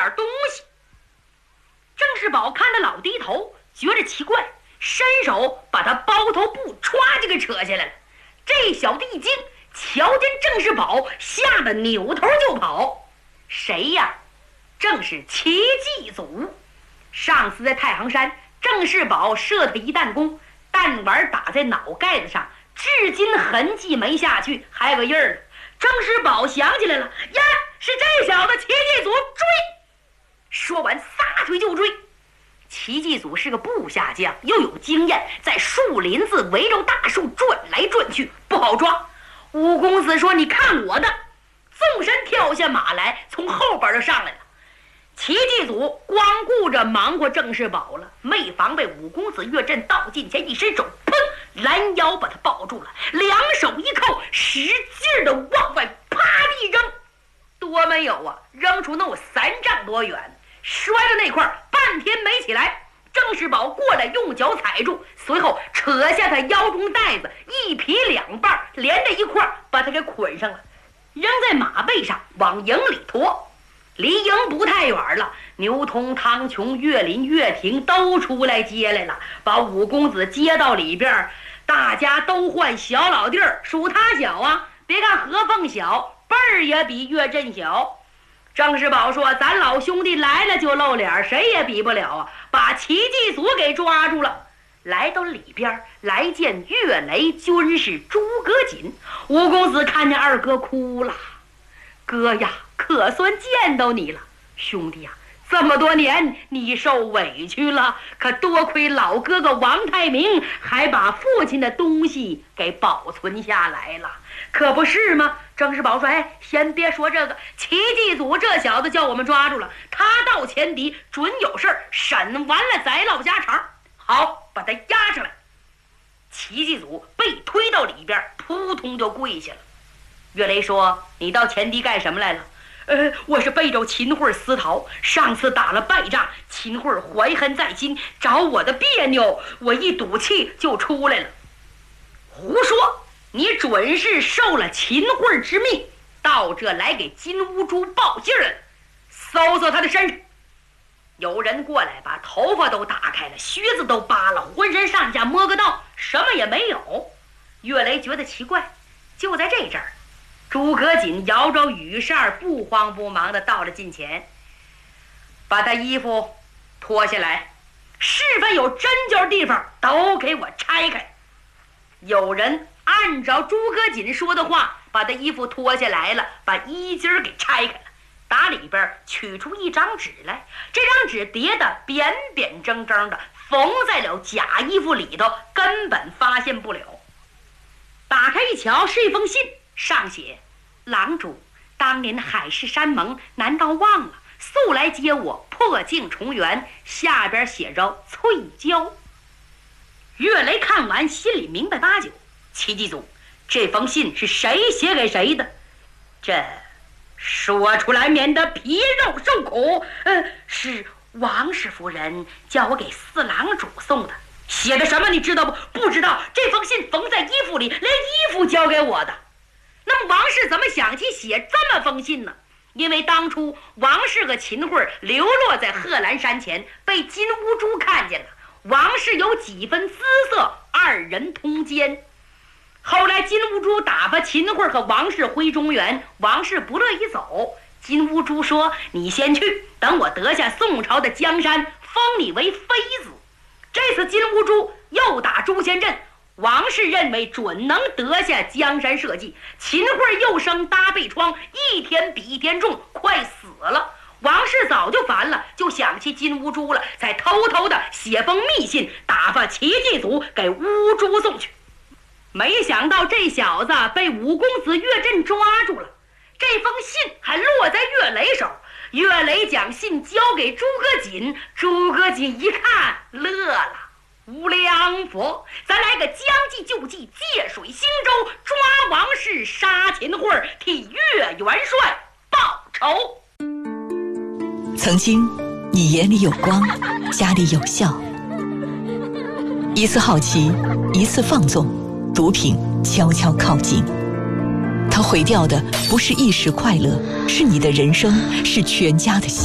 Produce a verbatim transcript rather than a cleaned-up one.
点东西。郑世宝看着老低头，觉着奇怪，伸手把他包头布歘就给扯下来了。这小子一惊，瞧见郑世宝，吓得扭头就跑。谁呀？正是齐继祖。上次在太行山，郑世宝射他一弹弓，弹丸打在脑盖子上，至今痕迹没下去，还有个印儿。郑世宝想起来了，呀，是这小子！齐继祖追！说完撒腿就追。齐继祖是个部下将，又有经验，在树林子围着大树转来转去，不好抓。吴公子说：“你看我的！”纵身跳下马来，从后边就上来了。齐继祖光顾着忙活郑世宝了，没防备武公子岳震到近前一伸手，砰，拦腰把他抱住了，两手一扣，使劲的往外啪地一扔，多没有啊，扔出那有三丈多远，摔的那块半天没起来。郑世宝过来用脚踩住，随后扯下他腰中带子，一劈两半，连着一块把他给捆上了，扔在马背上往营里驮。离营不太远了，牛通、汤琼、岳林、岳霆都出来接来了，把武公子接到里边。大家都换小老弟儿，数他小啊，别看何凤小，辈儿也比岳震小。郑世宝说：“咱老兄弟来了就露脸，谁也比不了啊！”把齐继祖给抓住了，来到里边，来见岳雷军师诸葛瑾。吴公子看见二哥哭了：“哥呀，可算见到你了，兄弟呀！这么多年你受委屈了，可多亏老哥哥王太明还把父亲的东西给保存下来了，可不是吗？”郑世宝说：“哎，先别说这个，齐继祖这小子叫我们抓住了，他到前敌准有事儿，审完了再唠家常。好，把他押上来。”齐继祖被推到里边，扑通就跪下了。岳雷说：“你到前敌干什么来了？”呃，我是背着秦桧私逃，上次打了败仗，秦桧怀恨在心，找我的别扭，我一赌气就出来了。胡说！你准是受了秦桧之命，到这来给金乌珠报信了。搜搜他的身上。有人过来把头发都打开了，靴子都扒了，浑身上下摸个到，什么也没有。岳雷觉得奇怪，就在这阵儿，诸葛瑾摇着羽扇，不慌不忙的到了近前，把他衣服脱下来，是非有针灸的地方都给我拆开。有人按照诸葛瑾说的话，把他衣服脱下来了，把衣襟给拆开了，打里边取出一张纸来，这张纸叠得扁扁正正的，缝在了假衣服里头，根本发现不了。打开一瞧，是一封信，上写：“郎主，当年海誓山盟难道忘了？速来接我，破镜重圆。”下边写着翠娇。岳雷看完心里明白八九，齐继祖，这封信是谁写给谁的？这说出来免得皮肉受苦。呃，是王氏夫人叫我给四郎主送的。写的什么你知道不？不知道。这封信缝在衣服里，连衣服交给我的。那么王氏怎么想起写这么封信呢？因为当初王氏和秦桧流落在贺兰山前，被金乌珠看见了，王氏有几分姿色，二人通奸。后来金乌珠打发秦桧和王氏回中原，王氏不乐意走，金乌珠说：“你先去，等我得下宋朝的江山，封你为妃子。”这次金乌珠又打朱仙镇，王氏认为准能得下江山社稷，秦桧又生搭背疮，一天比一天重，快死了。王氏早就烦了，就想起金乌珠了，才偷偷的写封密信，打发齐继祖给乌珠送去。没想到这小子被武公子岳震抓住了，这封信还落在岳雷手。岳雷将信交给诸葛瑾，诸葛瑾一看乐了：“无良佛，咱来个将计就计，借水兴舟，抓王氏，杀秦桧，替岳元帅报仇。” 曾经你眼里有光，家里有笑，一次好奇，一次放纵，毒品悄悄靠近，它毁掉的不是一时快乐，是你的人生，是全家的